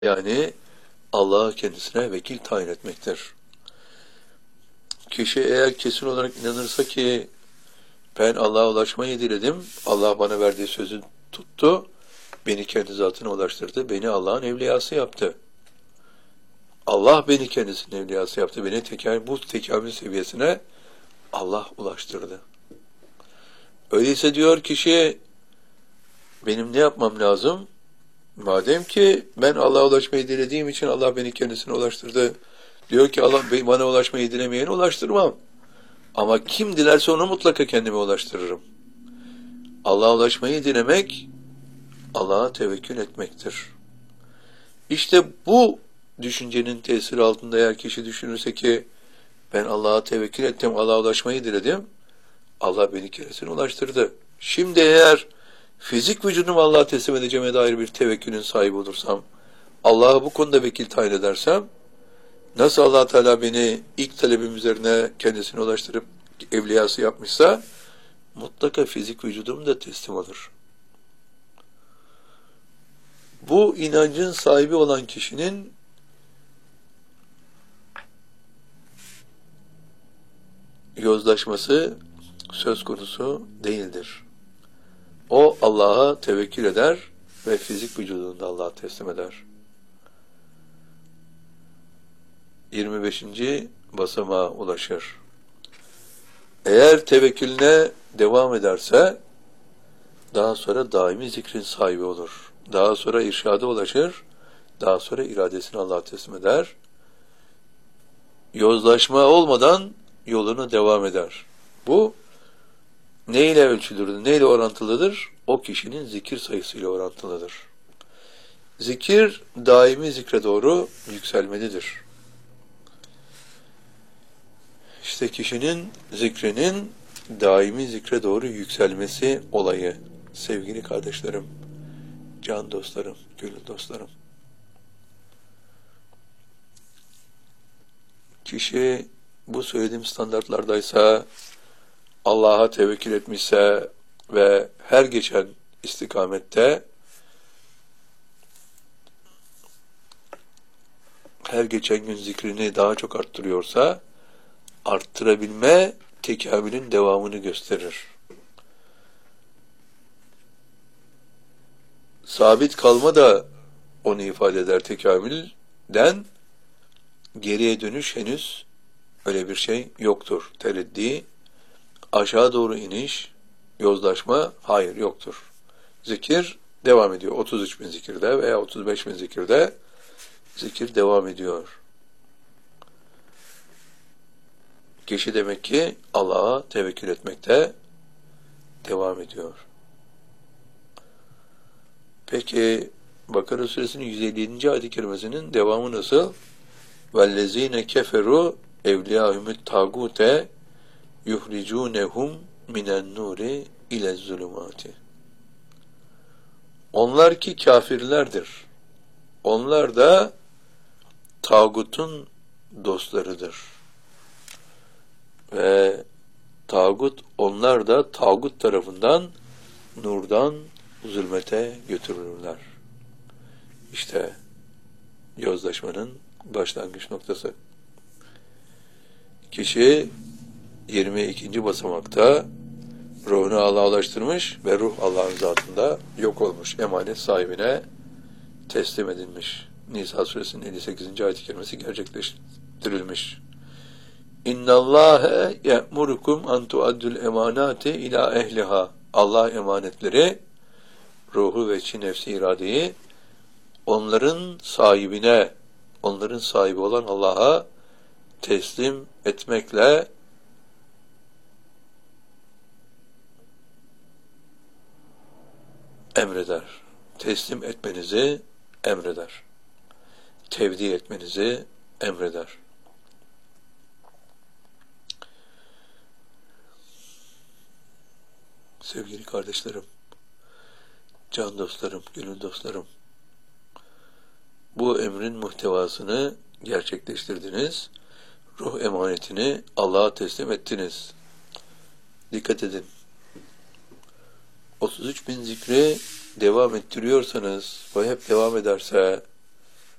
Yani Allah'a kendisine vekil tayin etmektir. Kişi eğer kesin olarak inanırsa ki ben Allah'a ulaşmayı diledim, Allah bana verdiği sözü tuttu, beni kendi zatına ulaştırdı, beni Allah'ın evliyası yaptı. Allah beni kendisinin evliyası yaptı, beni bu tekamül seviyesine Allah ulaştırdı. Öyleyse diyor kişi, benim ne yapmam lazım? Madem ki ben Allah'a ulaşmayı dilediğim için Allah beni kendisine ulaştırdı. Diyor ki Allah bana ulaşmayı dilemeyeni ulaştırmam. Ama kim dilerse onu mutlaka kendime ulaştırırım. Allah'a ulaşmayı dilemek, Allah'a tevekkül etmektir. İşte bu düşüncenin tesiri altında eğer kişi düşünürse ki ben Allah'a tevekkül ettim, Allah'a ulaşmayı diledim, Allah beni kendisine ulaştırdı. Şimdi eğer fizik vücudumu Allah'a teslim edeceğime dair bir tevekkülün sahibi olursam, Allah'a bu konuda vekil tayin edersem, nasıl Allah Teala beni ilk talebim üzerine kendisine ulaştırıp evliyası yapmışsa, mutlaka fizik vücudum da teslim olur. Bu inancın sahibi olan kişinin yozlaşması söz konusu değildir. O Allah'a tevekkül eder ve fizik vücudunu da Allah'a teslim eder. 25. basamağa ulaşır. Eğer tevekkülüne devam ederse daha sonra daimi zikrin sahibi olur. Daha sonra irşada ulaşır. Daha sonra iradesini Allah'a teslim eder. Yozlaşma olmadan yolunu devam eder. Bu neyle ölçülür, neyle orantılıdır? O kişinin zikir sayısıyla orantılıdır. Zikir daimi zikre doğru yükselmelidir. İşte kişinin zikrinin daimi zikre doğru yükselmesi olayı. Sevgili kardeşlerim, can dostlarım, gönül dostlarım. Kişi bu söylediğim standartlardaysa, Allah'a tevekkül etmişse ve her geçen istikamette, her geçen gün zikrini daha çok arttırıyorsa, arttırabilme tekamülün devamını gösterir. Sabit kalma da onu ifade eder tekamülden. Geriye dönüş henüz öyle bir şey yoktur. Tereddi, aşağı doğru iniş, yozlaşma hayır yoktur. Zikir devam ediyor. 33.000 zikirde veya 35.000 zikirde zikir devam ediyor. Kişi demek ki Allah'a tevekkül etmekte devam ediyor. Peki Bakara Suresinin 157. ayet-i kerimesinin devamı nasıl? وَالَّذ۪ينَ كَفَرُوا اَوْلِيَاهُمُ التَّاغُوتَ يُخْرِجُونَهُمْ مِنَ النُّورِ اِلَى الظُّلُمَاتِ. Onlar ki kafirlerdir. Onlar da tağutun dostlarıdır. Ve tağut, onlar da tağut tarafından nurdan zulmete götürülürler. İşte yozlaşmanın başlangıç noktası. Kişi 22. basamakta ruhunu Allah'a ulaştırmış ve ruh Allah'ın zatında yok olmuş. Emanet sahibine teslim edilmiş. Nisa suresinin 58. ayet-i kerimesi gerçekleştirilmiş. İnna Allahe ye'murukum an tu'addul emanati ila ehliha. Allah emanetleri, ruhu ve içi nefsi iradeyi onların sahibine, onların sahibi olan Allah'a teslim etmekle emreder. Teslim etmenizi emreder. Tevdi etmenizi emreder. Sevgili kardeşlerim, can dostlarım, gönül dostlarım, bu emrin muhtevasını gerçekleştirdiniz, ruh emanetini Allah'a teslim ettiniz. Dikkat edin. 33.000 zikri devam ettiriyorsanız ve hep devam ederse